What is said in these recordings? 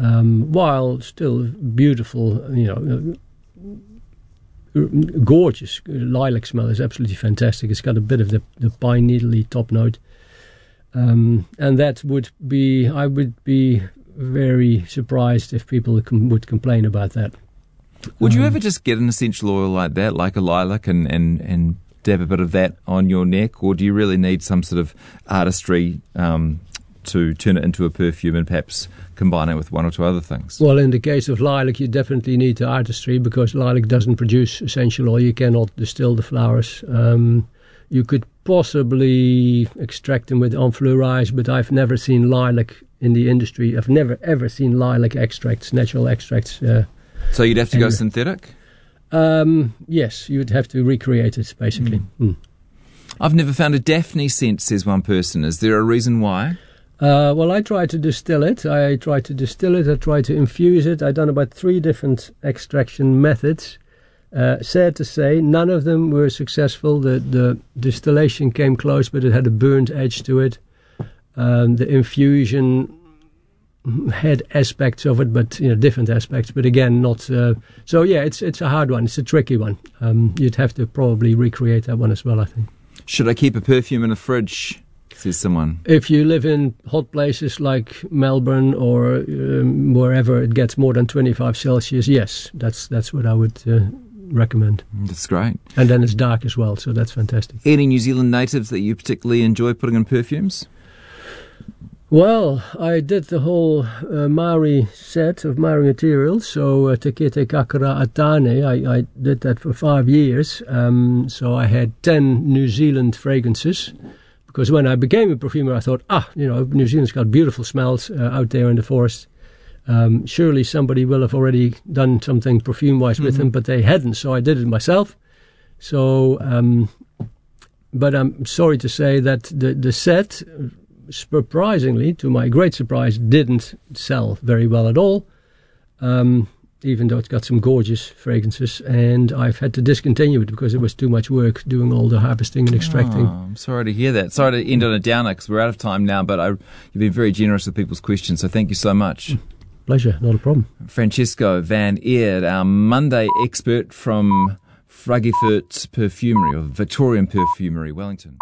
while still beautiful, gorgeous. Lilac smell is absolutely fantastic. It's got a bit of the pine needly top note. And that I would be very surprised if people would complain about that. Would you ever just get an essential oil like that, like a lilac, and dab a bit of that on your neck, or do you really need some sort of artistry to turn it into a perfume and perhaps combine it with one or two other things? Well, in the case of lilac, you definitely need the artistry because lilac doesn't produce essential oil. You cannot distill the flowers. You could possibly extract them with enfleurage, but I've never seen lilac in the industry. I've never, ever seen lilac extracts, natural extracts. So you'd have to go synthetic? Yes, you would have to recreate it, basically. I've never found a Daphne scent, says one person. Is there a reason why? Well, I try to distill it. I try to infuse it. I've done about 3 different extraction methods. Sad to say, none of them were successful. The distillation came close, but it had a burnt edge to it. The infusion had aspects of it, but different aspects. But again, not. So yeah, it's a hard one. It's a tricky one. You'd have to probably recreate that one as well, I think. Should I keep a perfume in a fridge? Says someone. If you live in hot places like Melbourne or wherever it gets more than 25 Celsius, yes, that's what I would recommend. That's great. And then it's dark as well, so that's fantastic. Any New Zealand natives that you particularly enjoy putting in perfumes? Well, I did the whole Maori set of Maori materials, so Te Kete Kakara Atane, I did that for 5 years, so I had 10 New Zealand fragrances, because when I became a perfumer I thought, New Zealand's got beautiful smells out there in the forest. Surely somebody will have already done something perfume-wise with them, but they hadn't, so I did it myself. So, but I'm sorry to say that the set, surprisingly, to my great surprise, didn't sell very well at all, even though it's got some gorgeous fragrances, and I've had to discontinue it because it was too much work doing all the harvesting and extracting. Oh, I'm sorry to hear that. Sorry to end on a downer because we're out of time now, but you've been very generous with people's questions, so thank you so much. Pleasure, not a problem. Francesco van Eerd, our Monday expert from Frankfurt Perfumery, or Victorian Perfumery, Wellington.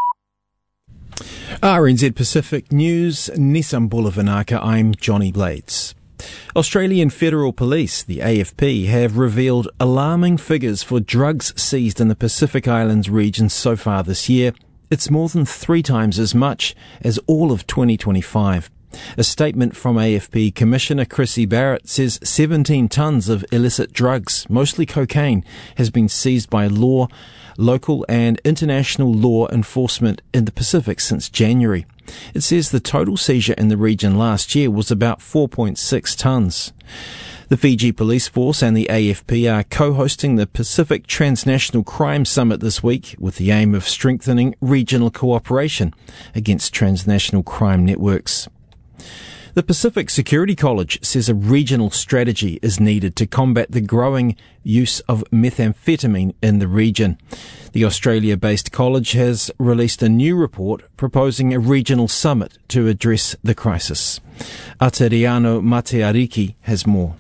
RNZ Pacific News, Nissan Bulavanaka, I'm Johnny Blades. Australian Federal Police, the AFP, have revealed alarming figures for drugs seized in the Pacific Islands region so far this year. It's more than 3 times as much as all of 2025. A statement from AFP Commissioner Chrissy Barrett says 17 tonnes of illicit drugs, mostly cocaine, has been seized by local and international law enforcement in the Pacific since January. It says the total seizure in the region last year was about 4.6 tonnes. The Fiji Police Force and the AFP are co-hosting the Pacific Transnational Crime Summit this week with the aim of strengthening regional cooperation against transnational crime networks. The Pacific Security College says a regional strategy is needed to combat the growing use of methamphetamine in the region. The Australia-based college has released a new report proposing a regional summit to address the crisis. Ateriano Mateariki has more.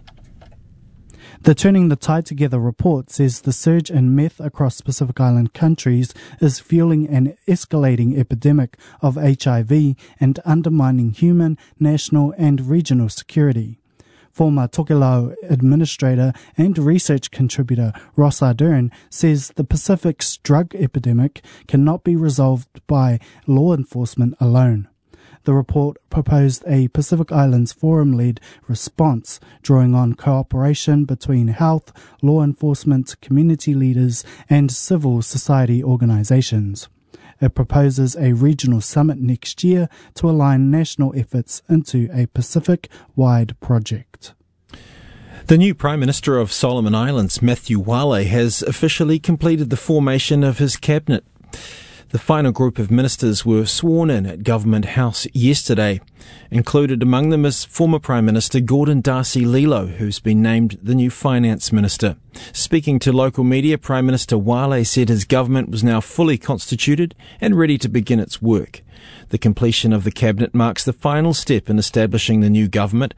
The Turning the Tide Together report says the surge in meth across Pacific Island countries is fueling an escalating epidemic of HIV and undermining human, national and regional security. Former Tokelau administrator and research contributor Ross Ardern says the Pacific's drug epidemic cannot be resolved by law enforcement alone. The report proposed a Pacific Islands Forum-led response, drawing on cooperation between health, law enforcement, community leaders, and civil society organizations. It proposes a regional summit next year to align national efforts into a Pacific-wide project. The new Prime Minister of Solomon Islands, Matthew Wale, has officially completed the formation of his cabinet. The final group of ministers were sworn in at Government House yesterday. Included among them is former Prime Minister Gordon Darcy-Lilo, who's been named the new Finance Minister. Speaking to local media, Prime Minister Wale said his government was now fully constituted and ready to begin its work. The completion of the cabinet marks the final step in establishing the new government,